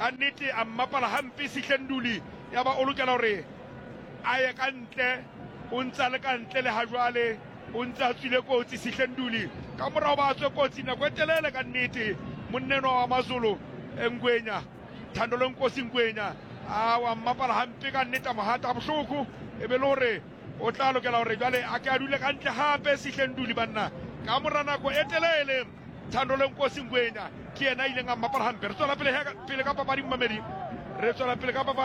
ka nnete a mmapala hampe Sehlenduli ya ba o lokela hore a ye ka ntle o ntse le ka ntle le ha jwale o ntse a tswile kotsi Sehlenduli ka morao ba tswe kotsi nako e telele ka nnete monneno wa Mazulu Ngwenya Thandolo Nkosi Ngwenya wa mmapala hampe ka nnete mohata bohloko e be le hore o tla lokela hore jwale a ke a dule ka ntle hape Sehlenduli banna ka mora nako e telele Thandolo Nkosi Ngwenya ke ena ile nga mmapala hampe re tswela pele ka papadi mmamedi re tswela pele ka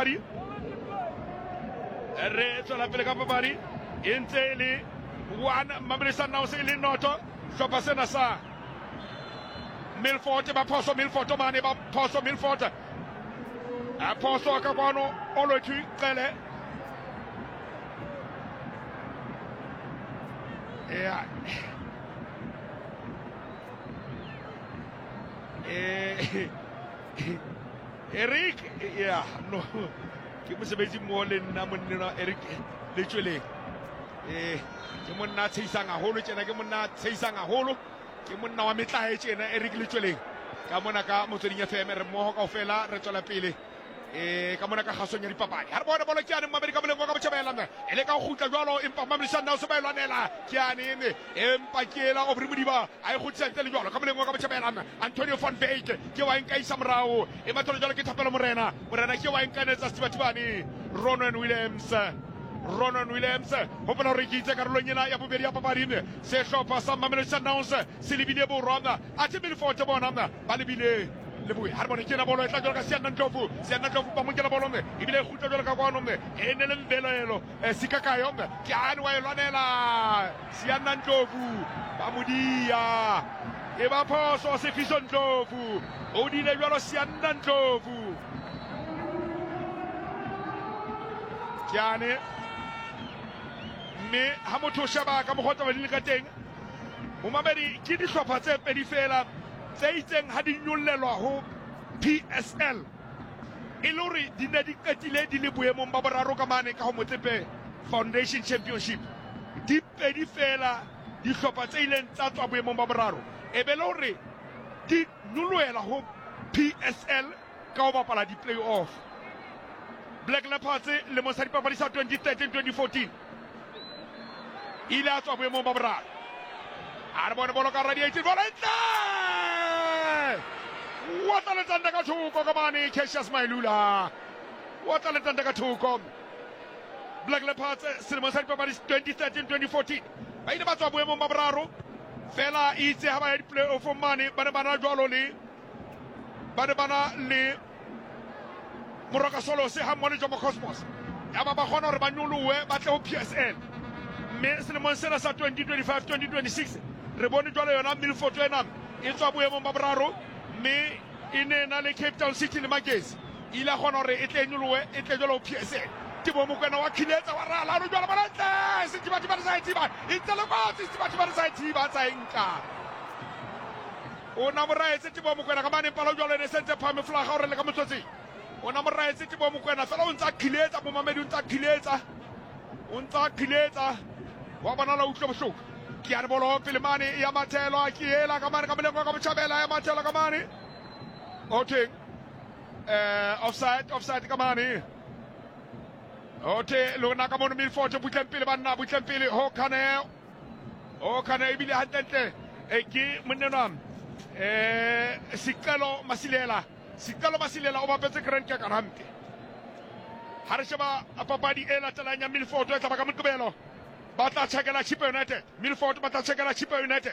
papadi e ntse le one Mamelodi Sundowns e le noto hlopha sena sa Milford ba phoso Milford mane ba phoso Milford a phoso ka kwano Olotu Cele yeah Eric yeah no ke mosebetsi mo le nna monna Eric le tšweleng ke monna tsheisang haholo tjena ke monna tsheisang haholo ke monna wa metlae tjena Eric le tšweleng ka mona ka motsweding FM re mmoho kaofela re tswela pele ka mona ka kgasong ya dipapadi ha re bona bolo ke ane Mmamedi ka boleng ka botjhabela ele ka go khutla jwalo empa Mamelodi Sundowns ba ilwanela ke ane empa ke ela Aubrey Modiba a e khutsentse le jwalo ka boleng ka botjhabela Antonio van Beek ke wa nka isa morao e matlolo jwalo ke Thapelo Morena ke wa nka netsa Stibatibani Ronan Williams hopola hore ke itse karolong ena ya bobedi ya papading sehlopha sa Mamelodi Sundowns se lebile borwa a tebele forte bona ba lebile lebue ha re bone ke na bolo e tla jwalo ka Siana Ndlovu ba mo ke na bolo ebile khutla jwalo ka kwano e ne le mbelelo Sikakayo ke ane wa elwanela Siana Ndlovu ba modia e ba phoso Sefiso Ndlovu o dile jwalo Siana Ndlovu ke ane mme ha motho shaba ka mogotla ba dile ka teng Momamedi ke dihlopha tse pedi fela tse itseng ha di nyollelwa ho PSL e le hore di ne di qetile di le boemong ba boraro ka mane ka ho Motsepe Foundation Championship di pedi fela dihlopha tse ileng tsa tswa boemong ba boraro e be le hore di nyolloela ho PSL ka ho bapala di play-off Black Leopards le mosadi papadi sa 2013-2014 ile a tswa boemong ba boraro a re bone bolo ka radiated volente wa taletanda ka thoko ka mane Cassius Mailula wa taletanda ka thoko Black Leopards selemo sa dipapadi 2013-2014 ba ile ba tswa boemong ba boraro fela itse ha ba ya di-play-off mane ba ne bana jwalo le Moroka Solo se ha mone Jomo Cosmos ya ba kgona hore ba nyolowe ba tle ho PSL mme selemong sena sa 2025-2026 re bone jwalo yona Milford ena e tswa boemong ba boraro mme e ne na le Cape Town City le Magesi ile kgona hore e tle nyolowe e tle jwalo ho PSL Tibo Mokoena wa Khiletsa wa rala jwalo balantle Setibatibane sa itiba itse le kwatsi Setibatibane sa itiba tsa enka o na moraetse Tibo Mokoena ka mane palo jwalo ne sentse phame flaga hore le ka motsotsi o na moraetse Tibo Mokoena fela o ntsa khiletsa Momamedi o ntsa khiletsa wa bona la utlwa bohloko ke a re bolo pele mane ya mathelo a ke ela ka mane ka moleng ka botjhabela ya mathelo ka mane okay offside ka mane okay lona ka mono Milford butleng pele banna butleng pele ho Kane ibile hantle ke monnenwa Sikalo Masilela o bapetse Grand Kaka hampe ha re sheba papadi e latelang ya Milford e tla ba ka Moqebelo ba tla tshekela Chippa United Milford ba tla tshekela Chippa United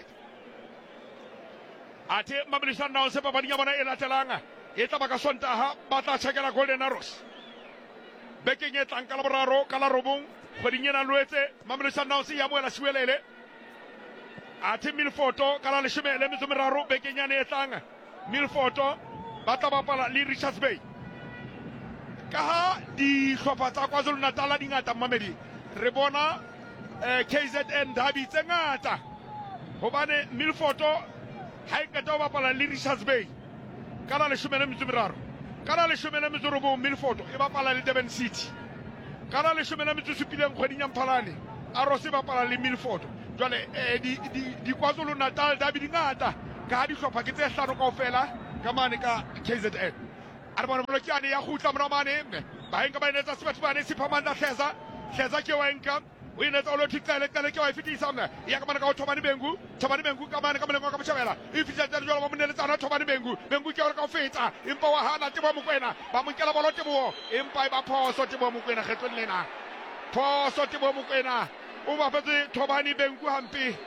ate Mamelodi Sundowns papadi ya bona e latelang e tla ba ka Sontaga ba tla tshekela Golden Arrows bekeng e tlang ka Laboraro ka la robong kgweding ena Loetse Mamelodi Sundowns ya moela Siwelele ate Milford ka la 13 bekeng ena e tlang Milford ba tla bapala le Richards Bay ka ha dihlopha tsa KwaZulu Natal di ngata Mmamedi re bona KZN derby tse ngata hobane Milford ha e qeta ho bapala le Richards Bay ka la 13 ka la 19 Milford e bapala le Durban City ka la 17 kgweding ya Mphalane Arrows e bapala le Milford jwale di KwaZulu Natal derby di ngata ka ha dihlopha ke tse hlano kaofela ka mane ka KZN Arbona Molokiani ya khutla Mramane ba enka ba inetsa Sebathibane Siphamanda Hleza ke wa enka o inetsa o lo thikele ke wa fitisa mna ya ka mana ka Thobani Bengu ka mana ka Molengo ka Moshabela e fitsa tsa jwalo ba moneletsana Thobani Bengu ke o ka o fetsa empa wa hana Tebo Mokoena ba monkela bolo Tebo empa ba phoso Tebo Mokoena kgetlo lena phoso Tebo Mokoena o ba petse Thobani Bengu hampe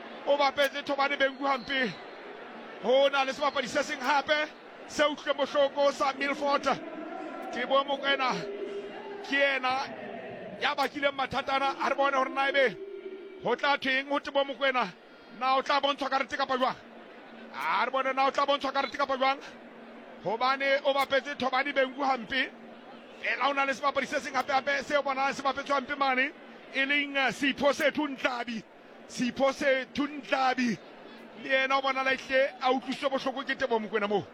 ho na le sebapadi se seng hape se utlwe bohloko sa Milford Tebo Mokoena ke ena ya bakile mathatana a re bone hore na ebe ho tla theng ho Tebo Mokoena na o tla bontshwa karete ka pajwang a re bone na o tla bontshwa karete ka pajwang hobane o bapetse Thobani Bengu hampe ela ona le sebapadi se seng hape se o bona se bapetse hampe mane e leng Sipho Sethu Ntlabi le ena o bona la ihle a utlwiswa bohloko ke Tebo Mokoena mo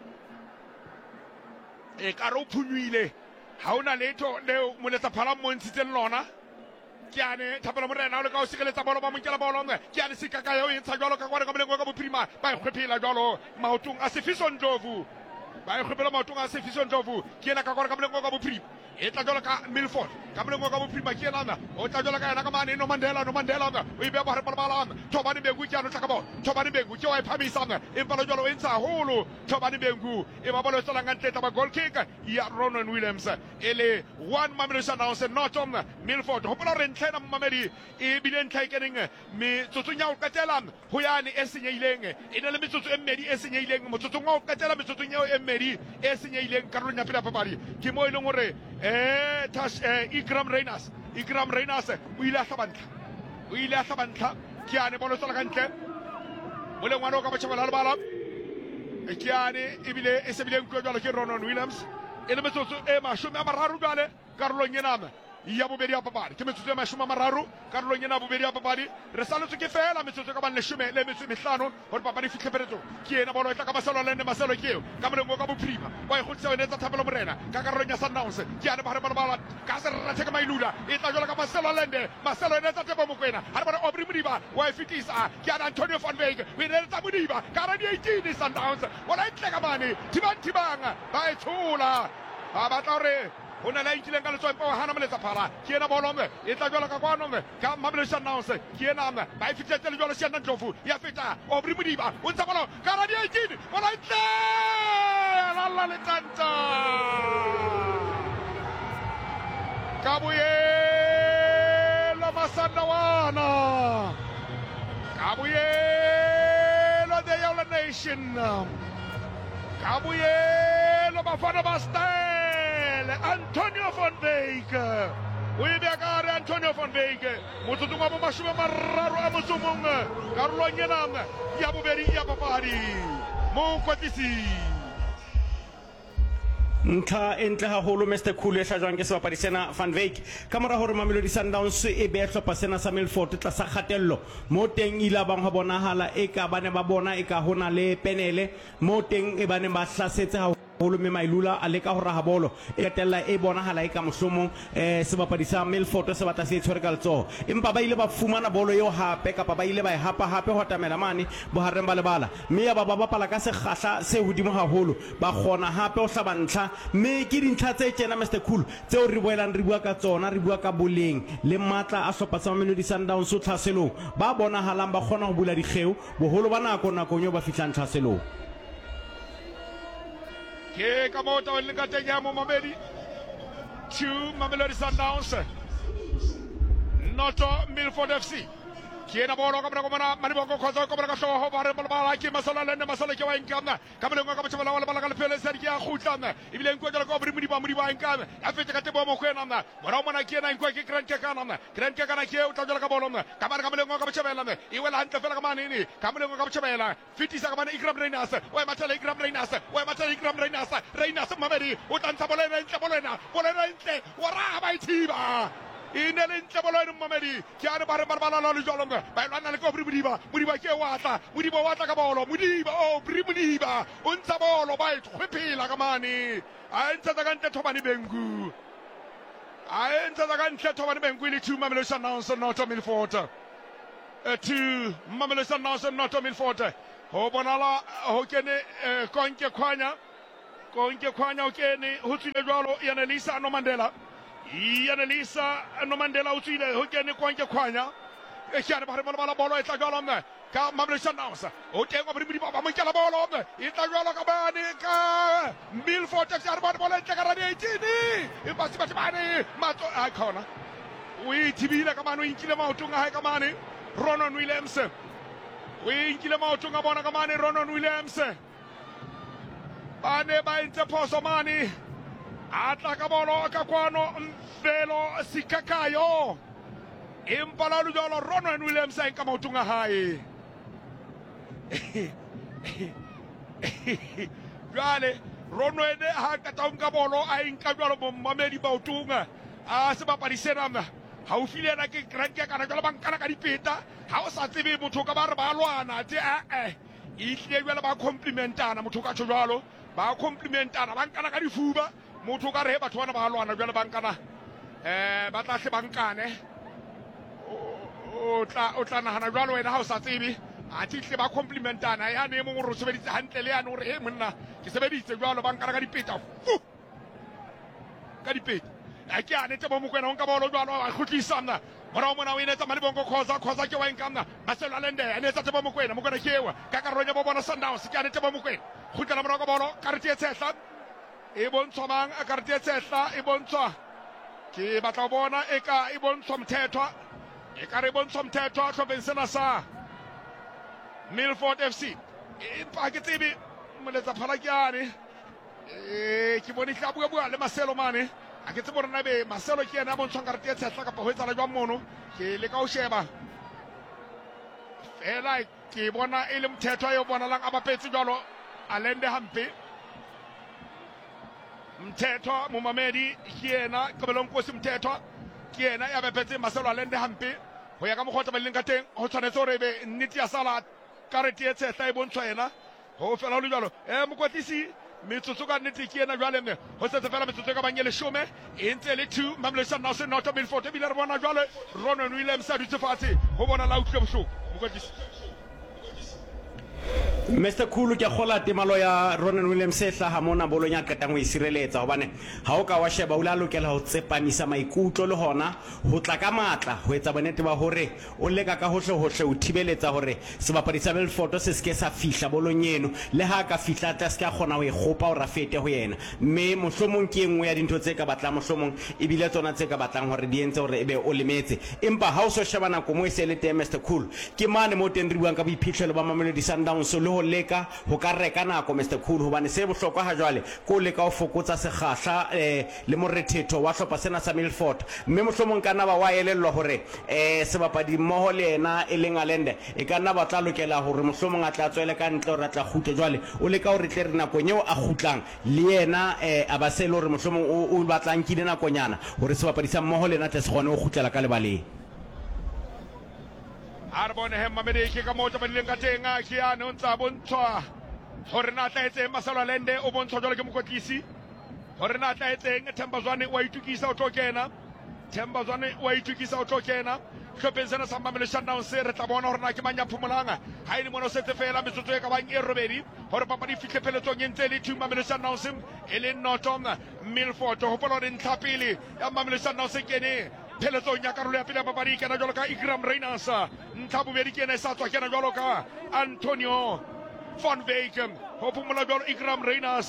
e ka re o phunywile ha ona letho leo moletsa phala mo ntshitseng lona ke ane Thapelo Morena o le ka o sireletsa bolo ba monkela bolo ke ane sikaka yo e ntsha jwalo ka kware ka Molengo ka Bophirima ba e khwephela jwalo maotong a Sefiso Ndlovu ke ena ka kware ka Molengo ka Bophirima e tla jwalo ka Milford ka Molengo ka Bophirima ke ena o tla jwalo ka ena ka mane no Mandela o e be ba re balabala Thobani Bengu ke ano tla ka bona Thobani Bengu ke wa e phamisa empa lo jwalo e ntsha holo Thobani Bengu e ba bolo tsala ngantle ta ba goal kick ya Ronan Williams ele one Mamelodi Sundowns not on Milford ho bona re ntlhena Mamedi e bile ntlha ikeneng me tsotsong o katela ho yane e senyehileng e ne le metsotso e mmedi e senyehileng motsotsong o katela metsotso e mmedi e senyehileng karolong ya pele papadi ke mo ile ngore Ikram Reynas o ile a hlabantla ke ane bolo tsala kantle o le ngwana o ka Motjhabela le bala ke ane ebile e se bile nkwe jwalo ke Ronan Williams e le metsotso e 30 jwale karolong ena ya bobedi ya papadi ke metsotso e 30 karolong ena bobedi ya papadi re saletswe ke fela metsotso ka bang 15 hore papadi fihle peretso ke ena bolo e tla ka Maselo ke eo ka Molengo ka Bophirima wa e khutsa ene tsa Thapelo Morena ka karolong ya Sundowns ke ane ba re bala ka se rathe ka Mailula e tla jwala ka Maselo ene tsa Tebo Mokoena ha re ba Aubrey Modiba wa e fitisa ke ane Antonio van Wyk we ne tsa Modiba ka ra di 18 Sundowns wala itle ka mane tibang ba e tshola ba batla re o na la itleng ka letsoa empa wa hana moletsa phala ke ena bolo e tla jwala ka kwano ka Mamelodi Sundowns ke ena ba e fitletse le jwalo Siana Ndlovu ya feta Aubrey Modiba o ntsa bolo ka ra di 18 bola itle la le tanta Kabuyelo Masandawana Kabuyelo the Yola Nation Kabuyelo Bafana Bastel Antonio van Wyk o e beakare Antonio van Wyk motsotsong wa bo 30 a motsomong karolong ena ya bobedi ya papadi mo kwatlisi ntlha entle haholo Mr Khulu e hlajwang ke sebapadi sena Van Wyk ka mora hore Mamelodi Sundowns e be hlopha sena sa Milford tla sa kgatello mo teng ile bang ha bonahala e ka bane ba bona e ka hona le penele mo teng e bane ba hlasetse haholo me Mailula a leka ho raha bolo e tella e bonahala e ka mohlomong sebapadi sa Milford se batla se tshwere ka letsoho empa ba ile ba fumana bolo eo hape kapa ba ile ba e hapa hape ho tamela mane bohareng ba lebala mme ya ba bapala ka sekgahla se hodimo haholo ba kgona hape ho hlaba ntlha mme ke dintlha tse tjena Mr Khulu tseo re boelang re bua ka tsona re bua ka boleng le matla a hlopha sa Mamelodi Sundowns o tlhaselong ba bonahalang ba kgona ho bula dikgeo boholo ba nakong ba fihlang tlhaselong ke ka mota o le ka teng ya mo Mamedi to Mamelodi Sundowns Noto Milford FC ke ena bolo ka mona Maniboko khotsa ka mona ka hloho ba re bala ke Masolo ke wa inkana ka Molengo ka Motjhabela wala bala ka lepele se ke ya khutlana ebile nko jalo ka Aubrey Modiba inkana ya fete ka Tebo Mokoena mora mona ke ena nko ke Grand Kekana ke o tla jalo ka bolo ka mara ka Molengo ka Motjhabela e wela hantle fela ka manene ka Molengo ka Motjhabela fitisa ka bana Ikram Reynas wa matala Ikram Reynas Mamedi o tantsa bolena ntle wa ra ba ithiba ine le ntle bolo eno Mamedi ke ane ba re bala le jalo ba lwana le ka Aubrey Modiba ke watla ka bolo Aubrey Modiba o ntsa bolo ba e khwephela ka mane a ntsa ka ntle Thobani Bengu ile two Mamelodi Sundowns not Milford to Mamelodi Sundowns not Milford ho bonala ho kene konke khwanya konke khwanya o kene ho tswile jwalo Yanelisa Nomandela o tswile ho kene konke khwanya e tshane ba re bona bolo e tla jwalo mme ka Mamelodi Sundowns o teng wa brimidi ba mo nkela bolo mme e tla jwalo ka bane ka Milford FC a re bona bolo e tla ka radi 18 e ba se bane matso a khona o ithibile ka mane o inkile maotong a hae ka mane Ronon Williams o inkile maotong a bona ka mane Ronon Williams bane ba entse phoso mane atla ka bolo ka kwano Mvelo Sikakayo impala lujolo Ronon Williams a nka maotong a hae jwale Ronon ha ka ta nka bolo a nka jwalo Momamedi maotong a se bapadi sena haufi le yena ke grand ke kana jwalo bankana ka dipeta ha o sa tsebe motho ka ba re ba lwana tse e tle jwalo ba complimentana motho ka jwalo ba complimentana bankana ka difuba motho ka re batho bana ba lwana jwalo bankana ba tla se bankane o tla nahana jwalo wena ha o sa tsebe a tle ba complimentana ya ne mongwe re sebeditse hantle le yana hore monna ke sebeditse jwalo bankana ka dipeta ka dipeta a ke ane tse bo mokwena o nka bolo jwalo a khutlisana morao mona o inetsa Malibongo khoza ke wa nkamna Marcelo Alende ane tsa bo mokwena ke ewa ka karonya bo bona Sundowns ke ane tse bo mokwena khutlela morao ka bolo karete e tshehla e bontshwa mang a karete e tshehla e bontshwa ke batla bona e ka e bontshwa mthethwa e ka re bontshwa mthethwa hlobeng sena sa Milford FC e pa ke tsebe moletsa phala ke ane ke bone tla bua le Marcelo mane a ke tsebo rena be Marcelo ke ena a bontshwang karete e tshehla kapa ho etsala jwang mono ke le ka o sheba fela ke bona e le mthethwa yo bonalang a bapetse jwalo Alende hampe mthethwa Momamedi ke ena Kabelong Nkosi mthethwa ke ena ya bapetse Marcelo Alende hampe ho ya ka mokgotla ba leng ka teng ho tshwanetse hore be nnete ya sala karete e tshehla e bontshwa ena ho fela ho le jwalo mokwatisi metsotso ka nnete ke ena jwale mme ho setse fela metsotso ka banye leshome e ntse le 2 Mamelodi Sundowns not Milford ebile re bona jwale Ronon Williams a dutse fatshe ho bona la utlwe bohloko mokwatisi Mr. Khulu ke khola temalo ya Ronon Williams e hlaha mona bolong ya qetang ho isireletsa hobane ha o ka wa sheba o la lokela ho tsepamisa maikutlo le hona ho tla ka matla ho etsa bonnete ba hore o leka ka hohle o thibeletsa hore sebapadi sa Milford se ske sa fihla bolong eno le ha ka fihla tla ska khona ho e gopa o rafete ho yena mme mohlomong ke engwe ya dintho tse ka batlang mohlomong ebile tsona tse ka batlang hore di entse hore ebe o lemetse empa ha o so sheba nako mo e se le teng Mr. Khulu ke mane mo teng re buang ka boiphihlelo ba Mamelodi Sundowns le ho leka ho ka reka nako Mr. Khulu hobane se bohlokwa ha jwale ko leka ho fokotsa sekgahla le morethetho wa hlopa sena sa Milford mme mohlomong ka nna ba wa elellwa hore sebapadi mmoho le ena e leng Alende e ka nna ba tla lokela hore mohlomong a tla tswele ka ntle hore a tla khutle jwale o leka hore tle re nako nyeo a khutlang le yena a ba se le hore mohlomong o batlang kile nakonyana hore sebapadi sa mmoho le ena tle se gone o khutlela ka lebaleng Arbon Mamedi ke ka motho ba dileng ka teng a ke ane o ntsa bontshwa hore na tla etse Marcelo Alende o bontshwa jwale ke mokotlisi hore na tla etseng Thembazwane wa itukisa o tlo kena Thembazwane wa itukisa o tlo kena hlopheng sena sa Mamelodi Sundowns re tla bona hore na ke manya phomolanga ha ile mona o setse fela metsotso e ka bang e robedi hore papadi fihle pheletsong e ntse le 2 Mamelodi Sundowns e le Notom Milford ho pola re ntlha pele ya Mamelodi Sundowns kene pheletsong ya karolo ya pele ya papadi kena jwalo ka Ikram Reyners ntlha bobedi kena sa tswa kena jwalo ka Antonio Van Wyk ho phumola jwalo Ikram Reyners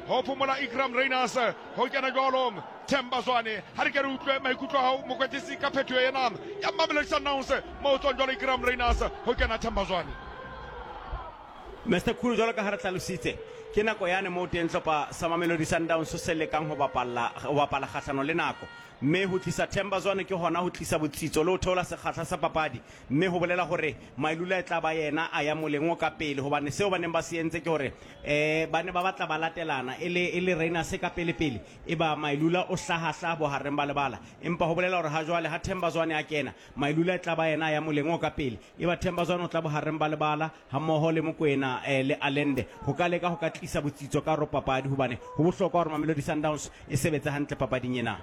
ho kena jwalo Thembazwane ha re ke re utlwe maikutlo hao mokwetisi ka phetho ena ya Mamelodi Sundowns mo tswa jwalo Ikram Reyners ho kena Thembazwane Mr. Khulu jwalo ka ha re tlalositse ke nako yane mo teng hlopa sa Mamelodi Sundowns se lekang ho bapala kgahlano le nako mme ho tlisa Thembazwane ke hona ho tlisa botsitso le ho theola sekgahla sa papadi mme ho bolela hore Mailula e tla ba yena a ya molengo ka pele hobane seo ba neng ba se entse ke hore ba ne ba batla ba latelana e le Reyners ka pele e ba Mailula o hlaha bohareng ba lebala empa ho bolela hore ha jwale ha Thembazwane a kena Mailula e tla ba yena a ya molengo ka pele e ba Thembazwane o tla bohareng ba lebala ha mmoho le Mokwena le Alende ho ka leka ho ka tlisa botsitso ka ro papadi hobane ho bohlokwa hore Mamelodi Sundowns e sebetsa hantle papading ena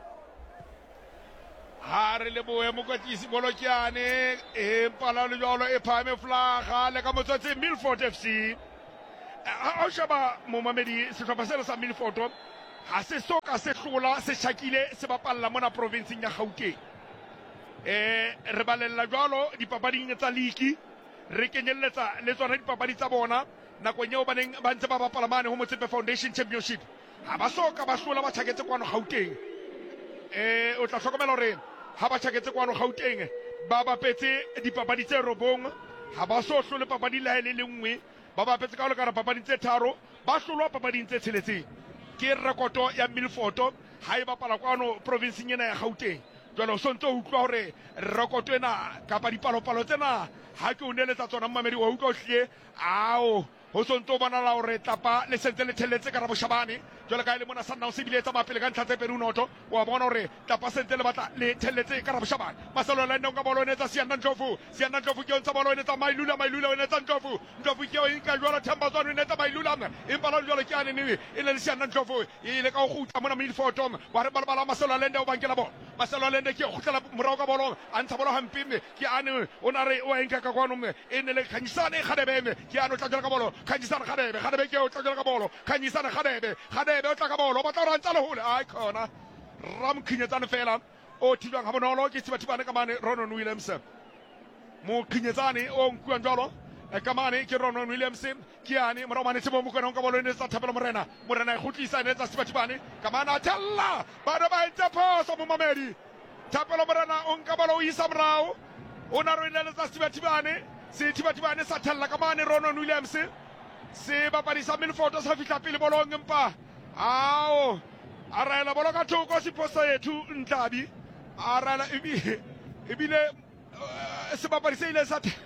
ha re le boe mokwetisi bolokiane e pala le jwalo e phame flaga le ka motsotsi Milford FC ha o sheba momamedi sehlopha sena sa Milford ha se soka se hlola se shakile se bapalla mona provinceng ya Gauteng re balella jwalo dipapading tsa league re kenyelletsa le tsona dipapadi tsa bona nakong eo ba ntse ba bapala mane ho Motsepe Foundation Championship ha ba soka ba hlola ba tshaketse kwano Gauteng o tla hlokomela hore ha ba tshaketse kwano Gauteng ba bapetse dipapadi tse robong ha ba so hlole papadi la le nngwe ba bapetse ka ho lekana papading tse tharo ba hlolwa papading tse tsheletseng ke rekoto ya Milford ha e bapala kwano provinceng ena ya Gauteng jwale o sontse o utlwa hore rekoto ena kapa dipalopalo tsena ha ke o neletsa tsona mmamedi wa utlwa hlile ao ho sontse o bonala hore tapa le sentse le thelletse ka Raboshabane jwale ka ile mona Sundowns se bile tsa mapele ka ntlha tse pedi noto wa bona hore tapa sentse le batla le thelletse ka Raboshabane Maselo la nka bolo ne tsa Siana Ndlovu ke ontsa bolo ne tsa Mailula ne tsa Ndlovu ke o inka jwale Thembazwane ne tsa Mailula empa la jwale ke ane ne e le Siana Ndlovu ile ka go gutla mona Milford wa re bala Maselo la nda o bankela bolo Maselo la nda ke go gutla morao ka bolo a ntsha bolo hampime ke ane o na re o inka ka kwano e ne le Khanyisane Khadebe ke ane o tla jwala ka bolo Khanyisane Khadebe ke o tla jwala ka bolo Khanyisane Khadebe o tla ka bolo ba tla rantsa le hole ai khona ram khinyetsane fela o thilwang ha bonolo ke Sibathibane ka mane Ronon Williams mo khinyetsane o nkuang jwalo ka mane ke Ronon Williams ke ane mo romane se bo mo kona ka bolo ne tsa Thapelo Morena e khutlisa ne tsa Sibathibane ka mana thalla ba ba ntse phoso mo mamedi Thapelo Morena o nka bolo o isa morao o na re le tsa Sibathibane sa thalla ka mane Ronon Williams se bapadisa Milford sa fihla pele bolong empa ao araela bolo ka thoko siposa yethu Ntlabi araela ebile se bapadisa ile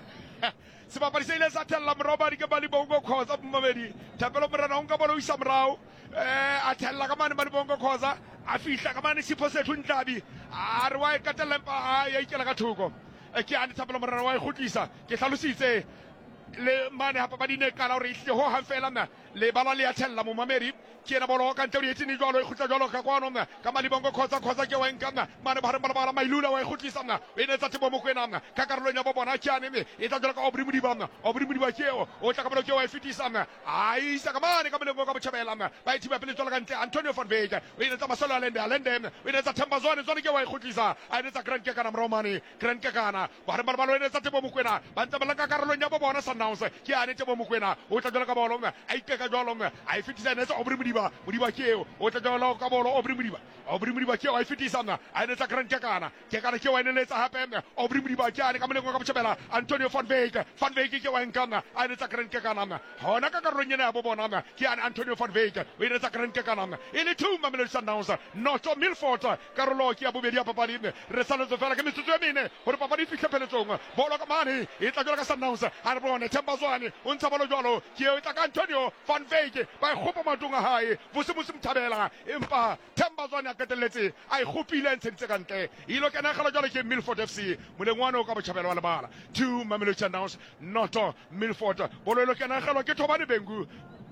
sa thella mroba di ke bali bongo khoza mmamedi Thapelo Morena onka bolo isa morao a thella ka mane bali bongo khoza a fihla ka mane siposa yethu Ntlabi a re wa ikatela empa ya ikela ka thoko ke ane Thapelo Morena wa ikhutlisa ke hlalositse le mane ha papadi ne kala hore ihle ho hang fela le bala le a thella mo mamedi ke na bolo ka ntse e jwalo e khutla jwalo ka kwano ka Malibongo khoza ke wa nkana mane ba re bala Mailula wa e khutlisa e ne tsa Tebo Mokoena ka karolong ya bona ke ane e tla jwalo ka Obri Mudiba ke o tla ka bolo ke wa e fitisa a isa ka mane ka Molengo ka Botjhabela ba e thiba pele jwalo ka ntle Antonio van Wyk e ne tsa Masolo Alende e ne tsa Thembazwane ke wa e khutlisa a ne tsa Grand Kekana Romani Grand Kekana ba re bala e ne tsa Tebo Mokoena ba ntse ba la ka karolong ya bona Sundowns ke ane Tebo Mokoena o tla jwalo ka bolo a ikeka jwalo a e fitisa ne tsa Obri Mudiba ke o tla jwalo ka bolo Obri Mudiba ke o a fitisa a ne tsa Grand Kekana ke wa ne le tsa hape Obri Mudiba ke ane ka Molengo ka Botjhabela Antonio van Wyk ke wa nkana a ne tsa Grand Kekana hona ka karolong ya bona ke ane Antonio van Wyk o ne tsa Grand Kekana e le two Mamelodi Sundowns not Milford karolo ke ya bobedi ya papadi re saletse fela ke metsotso e mene hore papadi fihle peletsong bolo ka mane e tla jwalo ka Sundowns a re bone Thembazwane o ntsha bolo jwalo ke o tla ka Antonio van Wyk ba e khopa matung a hae Bosimusi Mthabela empa Thembazwane a qetelletse a e khopile ntshentse ka ntle ilo kena gala jwalo ke Milford FC molengwane o ka Botjhabela wa lebala two Mamelodi Sundowns not Milford bolo ilo kena gala ke Thobane Bengu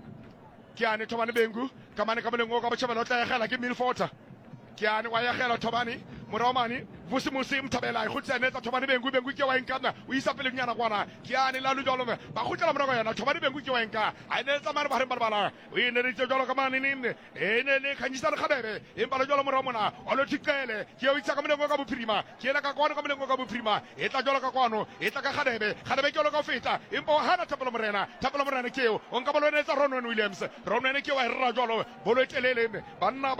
ke ane Thobane Bengu ka mane ka molengo ka Botjhabela o tla gela ke Milford ke ane wa ya gela Thobane moromane Bosimusi Mthabela e khutsane tsa Thobane Bengu ke wa nkana o isa pele nyana kwana ke ane la lu jalo ba khutla morao yana Thobane Bengu ke wa nka a ne tsa mare ba re bala o ine re jalo ka mane ne e ne le Khanyisane Khadebe e mbala jalo morao mona o lo tikele ke o itsa ka molengo ka Bophirima ke ela ka kwana ka molengo ka Bophirima e tla jalo ka kwano e tla ka Khadebe ke lo ka feta empa hana Thapelo Morena ke o nka bolo ne tsa Ronon Williams ke wa rra jalo bolo telele banna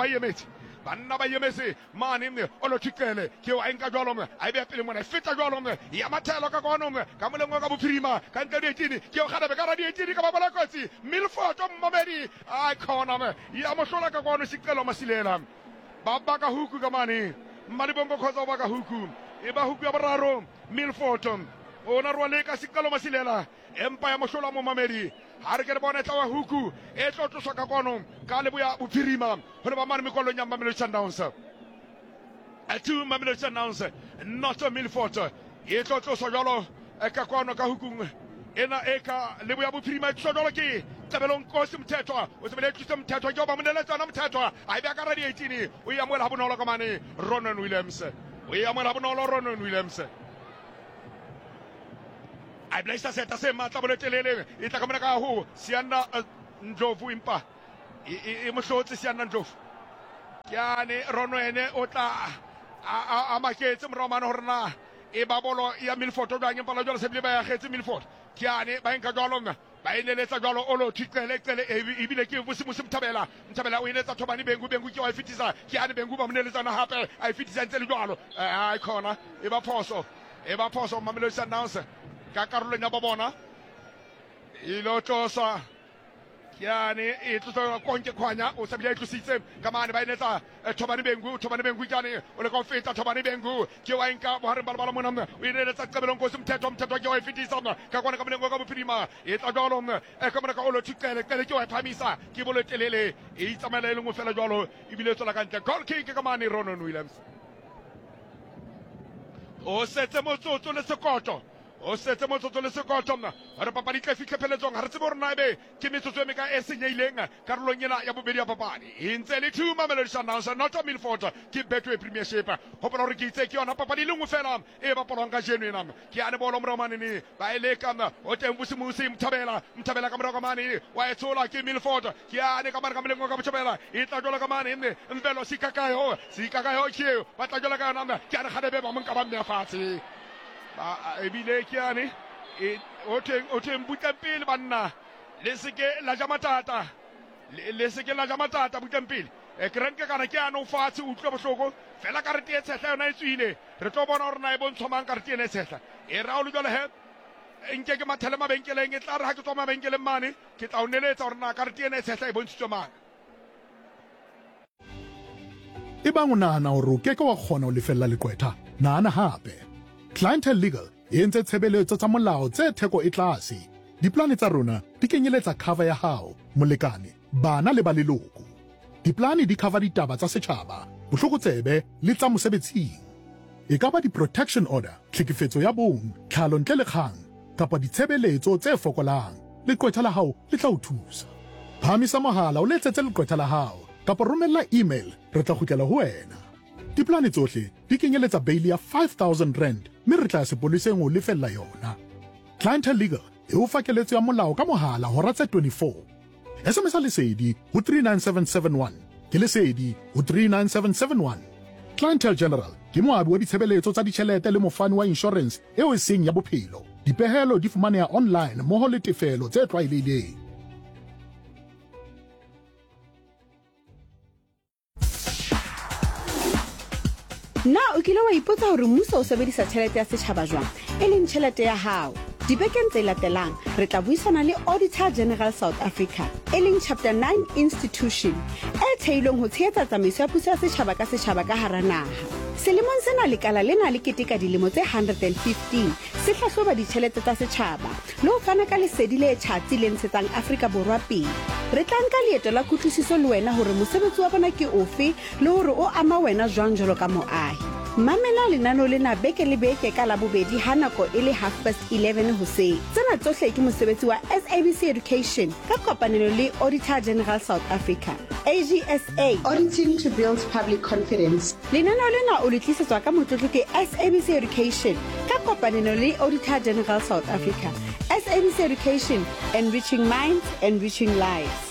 ba yemetse mane o lo tikele ke wa enka jwalo a be pele mona feta jwalo ya mathelo ka kono ka molengo ka Bophirima ka ntle dietini ke o Khadebe ka radietini ka babala kotsi Milford mmamedi a khona ya mosola ka kono sikelo masilela baba ka huku ka mane Malibongo khoza ba ka huku e ba huku ya boraro Milford o na rwale ka sikelo masilela empa ya mosola mo mamedi ha re ke bona tla wa huku e tlo tsosa ka kono ka leboya Bophirima hore ba mane mekolong ya Mamelodi Sundowns a two Mamelodi Sundowns not Milford e tlo tsosa jalo ka kono ka huku ena eka leboya Bophirima tso jalo ke tabelong Nkosi Mthethwa o se bele tso Mthethwa ke ba monela tsana Mthethwa a be ka radi 18 o ya moela bonolo ka mane Ronon Williams a blaisa seta se matla bole telele e tla ka mona ka ho Siana Ndlovu impa e mo hlotse Siana Ndlovu kyane Ronwene o tla a maketse moromane hore na e ba bolo ya Milford o dwang impala jwale se bile ba ya khetse Milford kyane ba enka jwalo ba ineletsa jwalo o lo thiqele ebile ke busimusi Mthabela o inetsa Thobani Bengu ke wa fitisa kyane Bengu ba moneletsana hape a fitisa ntse le jwalo ai khona e ba phoso Mamelodi Sundowns ka karolo ya bona ilo tlosa kyane e tlosa konke khwanya o sabile tlositse ka mane ba inetsa Thobani Bengu kyane o le ka feta Thobani Bengu ke wa inka bohare balabala mona o ineletsa Qabelong Nkosi mthetho ke wa fitisa ka kwana ka mlengo ka bophirima e tla jwalo ka mona ka o lo thiqele ke wa phamisa ke bolo telele e itsamela e lengwe fela jwalo ebile tsola ka ntle goal kick ka mane Ronon Williams o setse motsotso le sekoto re papadi tla fitlhe pheletsong ha re tsebe hore na ebe ke metsotso e meka e senyeileng karolong ena ya bobedi ya papadi e ntse le two Mamelodi Sundowns not a Milford ke Betway Premiership hopola hore ke itse ke yona papadi le nngwe fela e bapalwang ka jeno ena ke ane bolo moromanene ba eleka o teng busimusi Mthabela ka morao ka mane wa etshola ke Milford ke ane ka mane ka molengo ka Mthabela e tla jola ka mane Mvelo sikakayo ke ba tla jola ka yona ke ane gadebe ba monka ba mme fatshe ebile ke ane o teng butang pele banna le seke la jamatata butang pele ke renke kana ke ane o fatshe utlwa bohloko fela karete e tshehla yona e tswile re tlo bona hore na e bontshwa mang karete ena e tshehla e ra o le jwale he nke ke mathele mabenkeleng e tla re ha ke tswa mabenkeleng mane ke tla o neletsa hore na karete ena e tshehla e bontshitswe mang e bang o nahana hore o keke wa kgona ho lefella leqwetha nahana hape Clientele Legal e entse tshebeletso tsa molao tse theko e tlase. Diplane tsa rona di kenyeletsa cover ya hao, molekane, bana le ba leloko. Diplane di cover ditaba tsa setjhaba, bohlokotsebe le tsa mosebetsing. E ka ba di-protection order, tlhekefetso ya bong, tlhalo ntle le kgang, kapa ditshebeletso tse fokolang. Leqwetha la hao le tla o thusa. Phamisa mohala o letsetse leqwetha la hao, kapa romella email, re tla kgutlela ho wena. Diplane tsohle di kenyeletsa bail ya 5,000 rand, mme re tla sepoleseng o lefella yona. Clientele Legal e o fa keletso ya molao ka mohala hora tse 24. SMS lesedi ho 39771, ke lesedi ho 39771. Clientele General ke moabi wa ditshebeletso tsa ditjhelete le mofani wa insurance eo e seng ya bophelo. Dipehelo di fumaneha online mmoho le tefelo tse tlwaelehileng. Na o kile wa ipotsa hore mmuso o sebedisa tjhelete ya setjhaba jwang e leng tjhelete ya hao? Dibekeng tse latelang re tla buisana le Auditor General South Africa e leng Chapter 9 institution e theilweng ho tshehetsa tsamaiso ya puso ya setjhaba ka hara naha. Selemong sena lekala lena le keteka dilemo tse 115 se hlahloba ditjhelete tsa setjhaba le ho fana ka lesedi le tjhatsi le ntshetsang Afrika Borwa pele. Re tla nka leeto la kutlwisiso le wena hore mosebetsi wa bona ke ofe le hore o ama wena jwang jwalo ka moahi. Mamela lenano lena beke le beke ka Labobedi ha nako e le 11:30 hoseng. Tsena tsohle ke mosebetsi wa SABC Education ka kopanelo le Auditor General South Africa. AGSA, Auditing to build public confidence. Lenano lena o le tlisetswa ka motlotlo ke SABC Education ka kopanelo le Auditor General South Africa. SABC Education, enriching minds, enriching lives.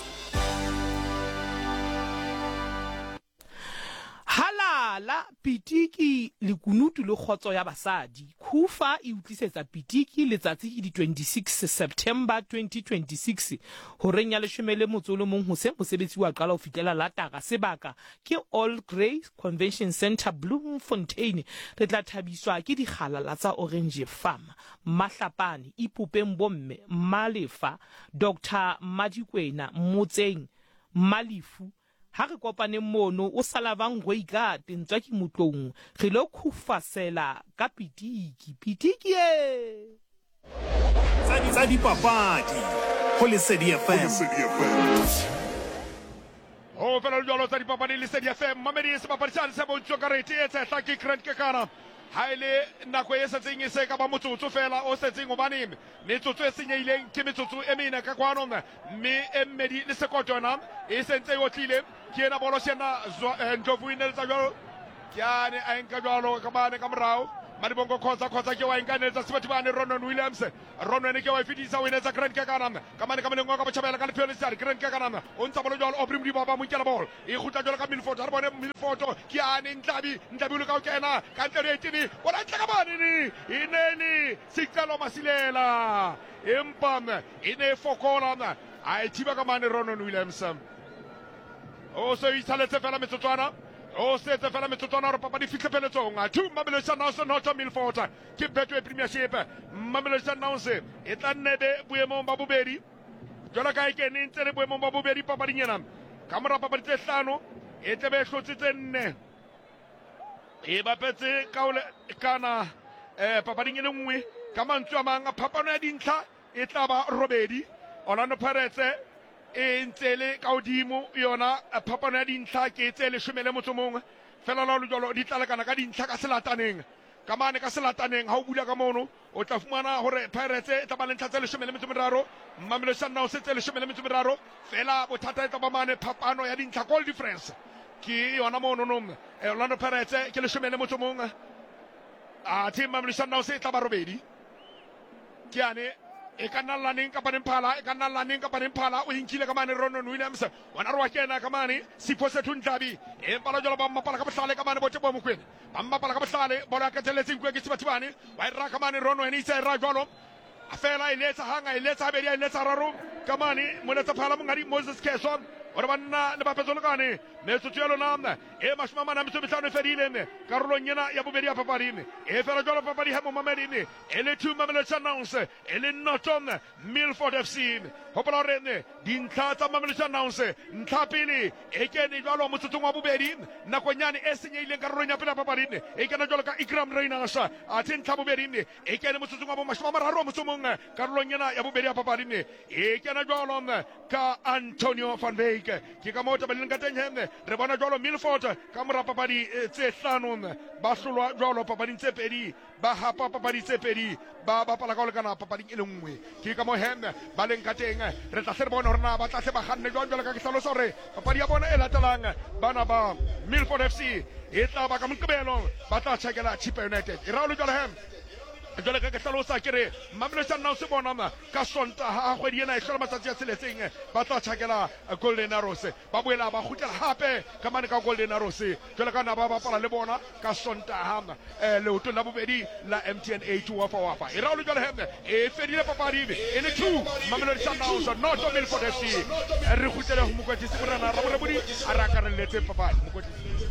Halala pitiki le kunutu le khotso ya basadi. Khufa e utlisetsa pitiki letsatsi ke di 26 September 2026 ho renya le shemele motsolo mong ho se mosebetsi wa qala ho fitela lataka sebaka ke All Grace Convention Center Bloemfontein. Re tla thabiswa ke dikgalala tsa Orange Farm, Mahlapane, Ipopeng Bomme, Malefa, Dr. Madikwena, Motseng, Malifu. Ha re kopane mono o salavang goika tentswa ke motlong re lo khufasela ka pitiki tsa dipapadi ho Lesedi FM o fela le jalo tsa dipapadi Lesedi FM mamedi se papadisane se bontshwa karete e tshehla ke Grant Kekana ha ile nako e setseng e se ka ba motsotso fela o setseng o baneng metsotso e senyeileng ke metsotso e mena ka kwano mme e mmedi le sekotona e sentse o tlile ke ena bolo sena Ndlovu ineltsa jalo kyane a enka jalo ka bane ka morao Madibongo Khoza ke wa inkanetsa Sebathibane Ronon Williams Ronon ke wa fitisa o inetsa Grant Kakanam kamane ngo ka botjhabela ka lefelo sare Grant Kakanam o ntsa bolo jwalo Obrim Dibaba mo nkela ball e khutla jwalo ka Milford ha bone Milford ke ane Ntlabi lo ka o kena ka ntle retini bona ntla ka bane ni ineni Sikalo Masilela empam ine fokola a thiba ka mane Ronon Williams o se itsaletse fela metsotswana o se te fela metsotswana re Papadi fitlhe peletsong two Mamelodi Sundowns not Milford ke Betway Premiership Mamelodi Sundowns e tla nnebe boemong ba bobedi jwalo ka e kene ntse le boemong ba bobedi papading ena ka mora papadi tse hlano e tle be hlotse tse nne e bapetse kana papading e nngwe ka mantswe a mang phapano ya dintlha e tla ba robedi Orlando Pirates e ntsele ka odimo yona phapano ya dintlha ke tsele 11 fela la jolo di tlalekana ka dintlha ka selataneng ka mane ka selataneng ha o bula ka mono o tla fumana hore Pirates e tla ba le ntlha tsele 13 Mamelodi Sundowns tsele 13 fela bothata e tla ba mane phapano ya dintlha goal difference ke yona mono no Orlando Pirates ke le 11 a team Mamelodi Sundowns e tla ba robedi ke ane e kana laning ka panemphala o inkile ka mane Ronon Williams wana ro kena ka mane Sipho Sethu Ntlabi e pala jolo ba mapala ka bohlale ka mane bote bo mokwena ba mapala ka bohlale bona ka tseletseng kwe ke Sebathibane wa ira ka mane Ronon e itse ra jolo afela iletsa hanga iletsa habedi iletsa raro ka mane monetsa phala mongadi Moses Keso ora banna le bapetso lekane metsotso ya lona e mashima na metso fedile karolong yena ya bobedi ya papadi e fela jolo papadi ha mo Mamelodi e le two Mamelodi Sundowns e le Norton Milford FC hopola rene dintlha tsa Mamelodi Sundowns ntlha pele e kene jalo motsotsong wa bobedi nakonyane e senyehileng karolong ya pele ya papadi e kena jolo ka Ikram Reynolds a tsentlha bobedi e kene motsotsong wa bo mashima mararo motsomong karolong yena ya bobedi ya papadi e kena jolo ka Antonio van Wyk ke ka mota baleng ka teng henne re bona jwalo Milford ka mora papadi tse hlano ba hlolwa jwalo papading tse pedi ba hapa papadi tse pedi ba bapala ka lekana papading e nngwe ke ka mo henne baleng ka teng re tla se bona hore na ba tla se ba ganne jwalo ka ke hlalosa hore papadi ya bona e latelang bana ba Milford FC e tla ba ka Moqebelo ba tla tshekela Chippa United e ralo jwalo hem jwale ka hlalosa ke re Mamelodi Sundowns se bona ka Sontaha kgwedi ena e hlola matsatsi a tsheletseng ba tla tshakela Golden Arrows ba boela ba khutlela hape ka mane ka Golden Arrows jwale ka na ba bapala le bona ka Sontaha leoto la bobedi la MTN 8 wafa e ralo jwale hemne e fedile papadi e le two Mamelodi Sundowns not Milford FC re khutlela ho mokwetisi morana ra bodi a ra karelletse papadi mokwetisi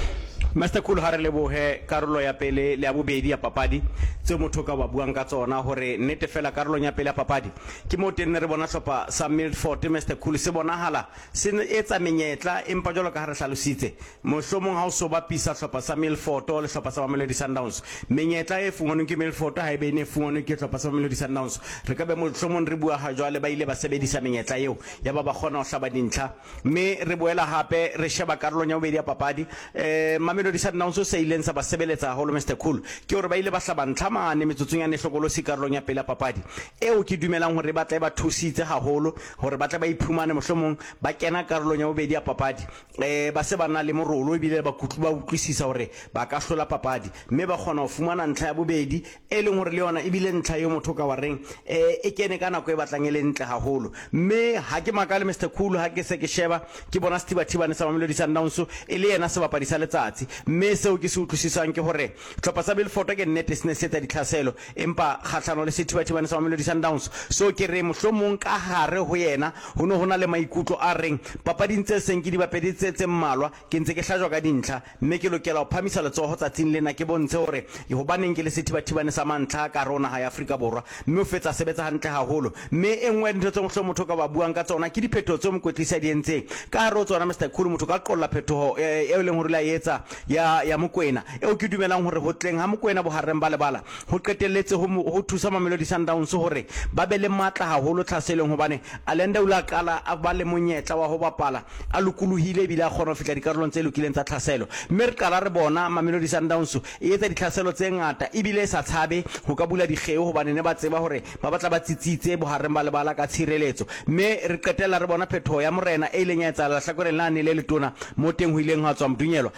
Master Cool ha re lebohe karolo ya pele le ya bobedi ya papadi tse motho ka ba buang ka tsona hore nnete fela karolong ya pele ya papadi ke mo tenne re bona hlopa sa Milford Master Cool se bonahala se etsa menyetla empa jalo ka ha re hlalositse mohlomong ha o so bapisa hlopa sa Milford le hlopa sa Mamelodi Sundowns menyetla e fungonwe ke Milford ha ebe ne fungonwe ke hlopa sa Mamelodi Sundowns re ka be mohlomong re bua ha jwale ba ile ba sebedisa menyetla eo ya ba kgona ho hlaba dintlha mme re boela hape re sheba karolong ya bobedi ya papadi Mamelodi Sundowns se ileng sa ba sebeletsa haholo Mr Cool ke hore ba ile ba hlaba ntlha mane metsotsong ya nehlokolosi karolong ya pele ya papadi eo ke dumelang hore ba tla ba thusitse haholo hore ba tla ba iphumane mohlomong ba kena karolong ya bobedi ya papadi ba se bana le morolo e bile ba utlwisisa hore ba ka hlola papadi mme ba kgona ho fumana ntlha ya bobedi e leng hore le yona e bile ntlha yo motho ka wa reng e kene ka nako e batlang e le ntle haholo mme ha ke makale Mr Cool ha ke se ke sheba ke bona Setibathibane sa Mamelodi Sundowns e le yena se bapadi sa letsatsi mme seo ke se utlwisisang ke hore tlhopha sa Milford ke nnete se ne se tsa ditlhaselo empa kgahlano le Setibathibane sa Mamelodi Sundowns so ke re mohlomong ka hare ho yena ho no hona le maikutlo a reng papading tse seng ke di bapedi tse mmalwa ke ntse ke hlajwa ka dintlha mme ke lokela ho phamisa letsoho tsatsing lena ke bontshe hore e hobaneng ke le Setibathibane sa mantla ka rona ha ya Afrika Borwa mme o fetsa sebetsa hantle haholo mme engwe ntho tse mohlomong motho ka ba buang ka tsona ke diphetho tse mokwetlisa di entseng ka hare ho tsona Mr Cool motho ka qolla phetho e leng hore la etsa ya Mokoena eo ke dumelang hore ho tleng ha Mokoena bo hareng ba lebala ho qetelletse ho thusa Mamelodi Sundowns hore ba be le matla haholo tlhaselong hobane Alenda ula kala a ba le monyetla wa ho bapala a lokolohile bile a kgona ho fitla dikarolong tse lokileng tsa tlhaselo mme re qala re bona Mamelodi Sundowns e etsa ditlhaselo tse ngata ebile sa tshabe ho ka bula dikgeo hobane ne ba tseba hore ba batla ba tsitsitse bo hareng ba lebala ka tshireletso mme re qetella re bona phetho ya morena e leng ya etsa la hlakoreng la ne le letona mo teng ho ileng ha tswa Mdunyelwa mme le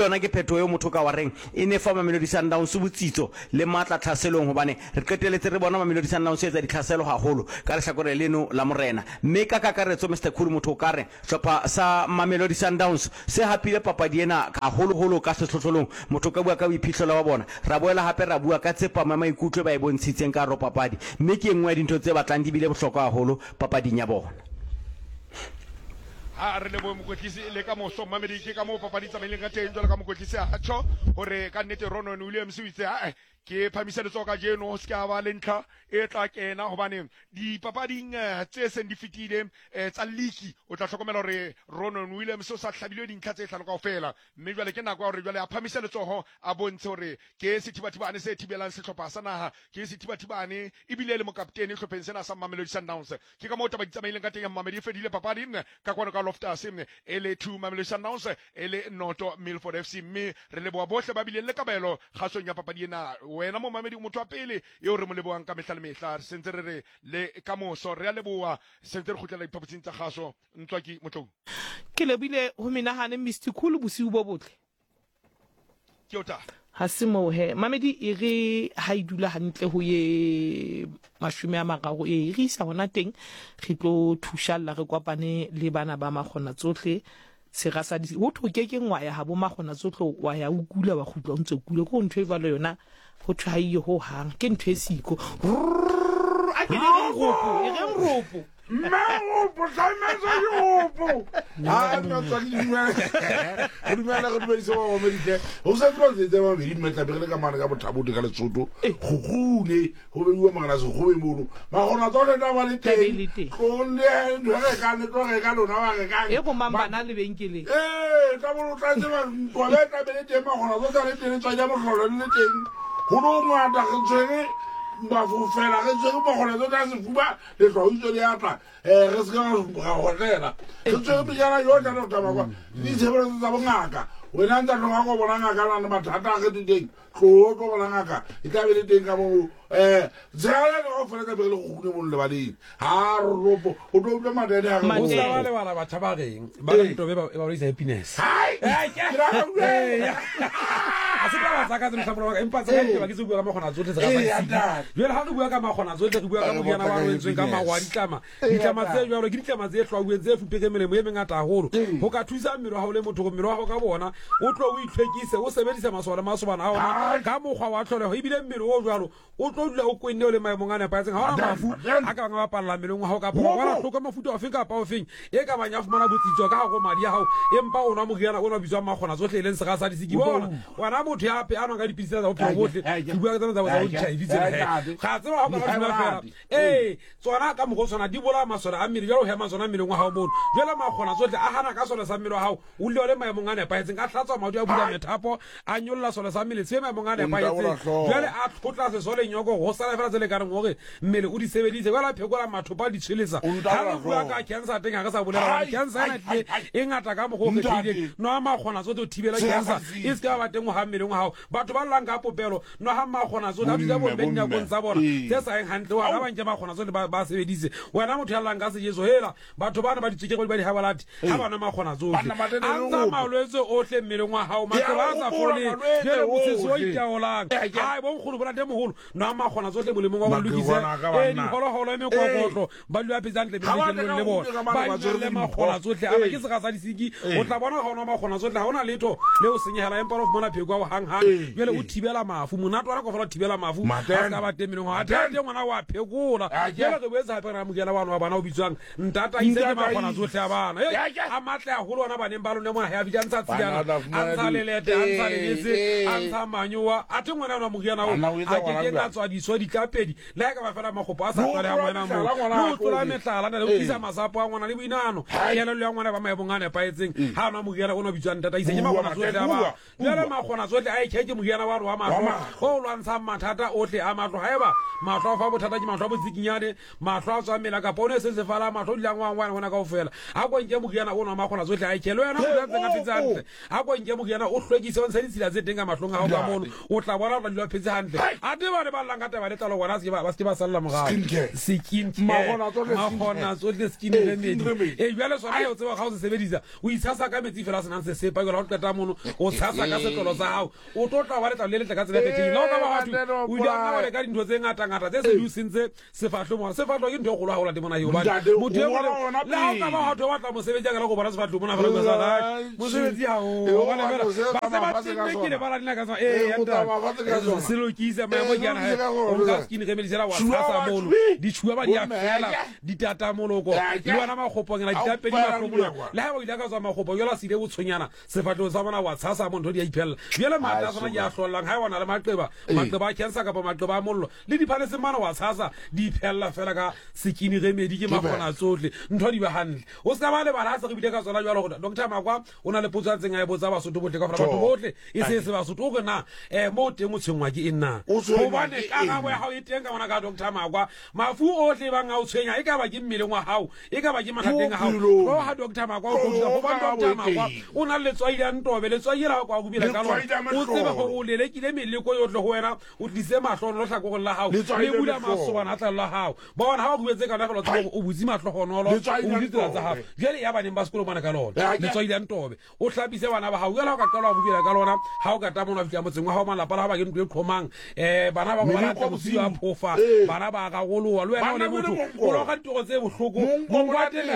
yona ke phetho yo motho ka wa reng e ne fa Mamelodi Sundowns botsitso le matla tlhaselong hobane re qeteletse re bona Mamelodi Sundowns etsa ditlhaselo haholo ka le hlakore leno la morena mme ka kakaretso Mr Khulu motho ka re hlopha sa Mamelodi Sundowns se hapile papadi ena ka holo ka sehlohlolong motho ka bua ka boiphihlelo wa bona ra boela hape ra bua ka tsepama maikutlo ba e bontshitseng ka ro papadi mme ke engwe dintho tse batlang di bile bohlokwa haholo papading ya bona ha re le bo mokotlisi le ka moso Mamedi ke ka mo papadi tsamaileng ka teng jwale ka mokotlisi a tsho hore ka nnete Ronon Williams o itse ke phamiseletso ka jeno se ka ba le ntlha e tla kena hobane dipapading tse seng di fitile tsa league o tla hlokomela hore Ronon Williams o sa hlabilwe dintlha tse hlano kaofela mme jwale ke nako hore jwale a phamiseletso ho a bontshe hore ke sethibathibane se thibelang sehlopha sa naha ke sethibathibane ibile le mokaptene hlopheng sena sa Mamelodi Sundowns ke ka mo taba di tsamaileng ka teng ya Mamedi fedile papadi ka kwano ka Loftus ele 2 Mamelodi Sundowns ele noto Milford FC mme re le boa bohle ba bile le kabelo kgasong ya papadi ena wena mo Mamedi motho wa pele eo re mo leboang ka mehla le mehla sentse re le ka moso re a leboa sentse re khutlela diphapotsing tsa kgaso ntwa ke motlong ke lebile ho menahane Mr Khulu bosiu bo botle ke ota ha se mo he Mamedi e re ha idula hantle ho ye mashume a magago e re isa hona teng re tlo thushalla re kwapane le bana ba magona tsohle se ga sa di ho tho ke ngwaya ha bo magona tsohle wa ya o kula wa khutla o ntse kula go ntwe ba le yona go thwaiye ho hang ke ntwe siko a ke le ropo e reng ropo Maropo, ça yopo. Ah, non, ça dit du mal. Du mal à retrouver ça au Américain. On s'est posé des moments, il met la perle comme un gars pour tabouter le soto. Rouler, rouler, on a ce rouler moulou. Mais on a donné la qualité. On est, on regarde, on a regardé. Et comment banal le venkele? Eh, t'as voulu transmettre, toi, t'as bien été mort, on a donné les soignants, on a donné les things. On a donné ba fu fela re tse go bona tsa se fuba le tlo itse le ata re se ga go hotela ke tse be jana yo tla tla ba kwa di se ba tsa bongaka wena ntse no go bona ngaka na mathata ge di teng tlo go bona ngaka e tla be le teng ka mo zala go fela ka be le go gune mo le baleng ha ropo o tlo bla madede ha go sa le bana ba thaba reng ba le ntobe ba ba isa happiness a se ba tsaka tsena tsapolo empa tsa ke ba ke se bua ka magona tsotle tsa ba jwale ha re bua ka magona tsotle re bua ka modiana wa rwetseng ka magwa ditlama tse jwalo ke ditlama tse hlwauweng tse fupeke melemo e mengata haholo ho ka thusa mmiro ha o le motho go mmiro wa go ka bona o tlo o itlhekise o sebedisa masola masobana ha ona ka mogwa wa tlholeho ibile mmiro o jwalo o tlo dula o kwenne o le maemong a nepaetseng ha ona mafu a ka banga ba palla melong ha o ka phoka bona hloka mafuta a feng ka pa o feng e ka banya fumana botsitso ka go madi ya hao empa ona modiana ona bitswa magona tsotle leng se ga sa di siki bona wana motho ya pe ana ka dipitsa tsa bophelo botle ke bua ka tsena tsa go tšhaivitse ga tseba ha ka ba dula fela tsona ka mogo tsona di bola masola a mmele jalo hema tsona mmeleng wa hao mono jela magona tsotle a hana ka sola sa mmele wa hao o le maemong a nepaetseng a hlatswa madi a bula methapo a nyolla sola sa mmele se maemong a nepaetseng jale a tlotla se sole nyoko go sala fela tsele ka reng gore mmele o di sebeditse wala phekola mathopa di tshilisa ha re bua ka cancer teng ga sa bolela cancer ena e ngata ka mogo ke tlile no a magona tsotle o thibela cancer e se ka ba teng ha mmeleng wa hao batho ba llang ka popelo no ha magona tsotle a di tsa bo benya go ntsa bona tse sa eng hantle wa ga ba ntse magona tsotle ba sebeditse wena motho ya llang ka se jeso hela batho bana ba ditsike go ba di habalati ha bana magona tsotle anta malwetse ohle mmeleng wa hao matlo ba sa fole jele botsitso itaolang ai bo ngkhulu bona demoholo no ha magona tsotle molemong wa go lokise di holoholo me kokotlo ba lu apetsang le bona ba le magona tsotle a ke se ga sa disiki o tla bona ga ona magona tsotle ha ona letho le o senyehela empa of mona pheko wa hang jele o thibela mafu monato wa go fela thibela mafu ka ba temeleng wa tate ngwana wa phekola jele go betsa hape ra mogela bana wa bana o bitswang ntata ise ke magona tsotle a bana a matle a holo wana baneng ba lone mo ha ya bitsa tsiyana a tsalelete a tsaleletse a tsamanywa a tengwana ona mogena o a ke ka tswa di so di kapedi la ka ba fela magopo a sa tsale a ngwana mo no tlola metlala na le isa masapo a ngwana le boinano yana le ngwana ba maebong a nepaetseng ha ona mogela ona bitswang ntata ise ke magona tsotle a bana jele magona tsotle a ikeke moriana wa wa mahlo o lwantsha mathata ohle a mahlo haeba mahlo fa bothata ke mahlo a botsikinyane mahlo a tswa mela ka pone se fala mahlo di langwa ngwana hona kaofela a ko nke moriana ona ma khona tsotle a ikelo yena o ntse nga fitsante a ko nke moriana o hlwekise on se ditsila tse tenga mahlong a ga mono o tla bona ba dilo phetse hantle a te ba le ba langata ba le talo bona se ba salla mo ga skin mahona tsotle skin remedy e jwale sona o tseba ga o se sebedisa o itshasa ka metsi fela senang se sepa go la o qeta mono o tshasa ka setlolo sa hao o totla ba le talo le tla ka tsela feteng la o ka ba batho o ja ba le ka dintho tse ngata tse se di sentse sefatlo mo sefatlo ke ntho go la go la di mona yo ba motho la o ka ba batho ba tla mo sebetsa ka go bona sefatlo mona fela sa la mo sebetsi ha o ba le ba se ba ke le ba la dina ka sa yanta se lo kitsa ma mo jana o ka skin remedy la wa tshasa mono di tshua ba di a fela di tata moloko le wana ma khopong la ditapedi ma khopong la ha ba ile ka tswa ma khopong yo la sile botshonyana sefatlo sa bona wa tshasa mono di a iphella yele mata sona ya hlolang ha wana le maqeba a cancer ka ba maqeba a mollo le di phane se mana wa tshasa di iphella fela ka skin remedy ke makgona tsotle ntho di ba hantle o ska ba le ba la se re bile ka tsona jwalo go Dr. Makwa o na le potso tse nga e botsa ba sotho botle ka fara batho botle e se ba sotho go na mo teng o tshengwa ke ena go bane ka ga bo ya ga o iteng ka bona ka Dr. Makwa mafu otle ba nga o tshwenya e ka ba ke mmele ngwa hao e ka ba ke mathateng a hao go ha Dr. Makwa o go ba Dr. Makwa o na le tswai ya ntobe le tswai la kwa go bila ka lona o tsebe go o lelekile meleko yo tle go wena o tlise mahlono lo tlhako go la hao le bula masobana tla la hao ba bona ha o buetse ka nafelo tlo o butsi mahlogonolo o ditla tsa hao jele ya bane ba sekolo bona ka lona le tswai ya ntobe o hlapise bana ba hao ya la ka qala go bila ka lona ha o ka ta mona fitla motseng wa hao malapa la ba ke ntwe khomang bana ba go bana ka botsi a phofa bana ba ga golowa le wena o le motho o lo ka tiro tse bohloko mo ngwatela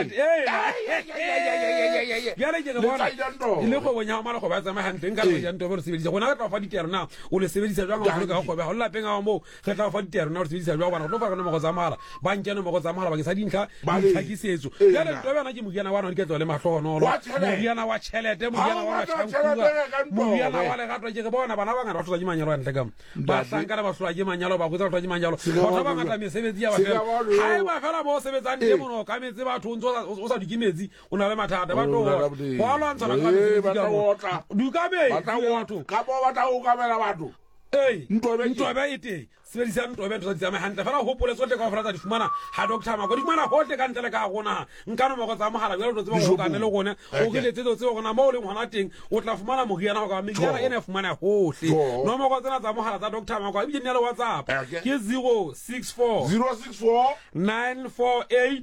ya le ke bona ile go bonya mara go ba tsama hantle nka le ya ntobe re sebedisa gona ka tla fa ditero na o le sebedisa jwang go ka go ba ho lapeng a mo ge tla fa ditero na o sebedisa jwang bana go fa kana mo go tsamala ba nkene mo go tsamala ba ke sa dintlha di tlhakisetso ya le ntobe na ke mogiana wana di ke tswa le mahlogonolo mogiana wa chelete mogiana wa chankula mogiana wa le gato ke bona bana ba ngata ba tloa ke manyalo a ntle ka ba tsankana ba tloa ke manyalo ba go tloa ke manyalo ba ba ngata mesebetsi ya ba fela ha ba fela mo sebetsang ke mono ka metse ba thuntsho o sa dikimetse o na le mathata ba tlo go lwantsha ka mesebetsi ka bona du ka be ka bo ba ta o ka bela batho ntobe ite sebedisa ntobe tsa tsama hantle fela hopole tsotle ka fela tsa di fumana ha Dr. Makwa di fumana hotle ka ntle ka gona nkano mo go tsa mogala jalo tse go ka ne le gone o ke letse tse go na mo le ngwana teng o tla fumana mogiana go ka megiana ene fumana hotle no mo go tsena tsa mogala tsa Dr. Makwa e bile le WhatsApp ke 064 948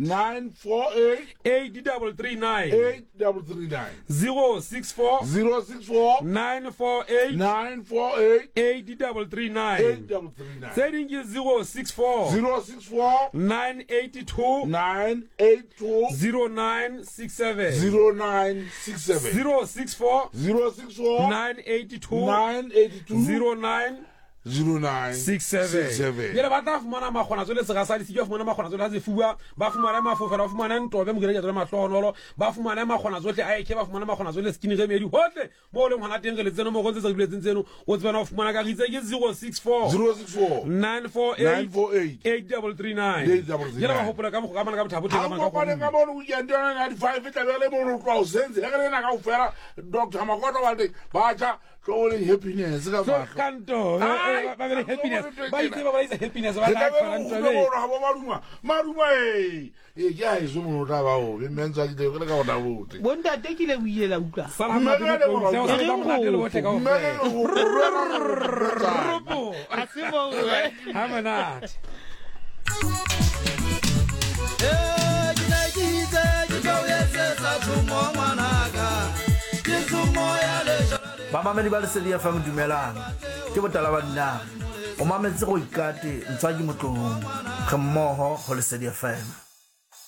833 064 948 833 Saying is 064 982 0967 064 982 0967 yele ba tla fumana magona tsole se ga sa di se fumana magona tsole ha se fuwa ba fumana mafofela ba fumana ntobe mo gere ya mahlonolo ba fumana magona tsotle a eke ba fumana magona tsole skin remedy hotle mo le ngwana teng le tseno mo go tse diletseng tseno o tsena o fumana ka ritse ke 064 948 839 yele ba hopola ka mo ka mana ka bothabo teng ka mana ka ka bona o yende na di 5 tla le mo no twa o senze le ga na ka o fela Dr. Makwa ba le ba tla tloling happiness ka ba kanto ba be happiness ba itse ba isa happiness ba la ka ntobe maruma e ya izo mo ta ba o be menza di le ka ona bote bonda tekile o ile la utlwa salama de mo se o sa ba le bote ka o robo asimo ha mana Mamamedi ba Lesedi FM dumelang ke botala ba dinang o mametse go ikate ntswa ke motlong ge mmogo go Lesedi FM.